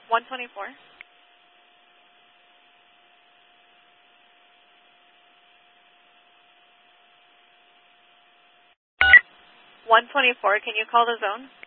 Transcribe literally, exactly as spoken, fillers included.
one twenty-four. one twenty-four, can you call the zone?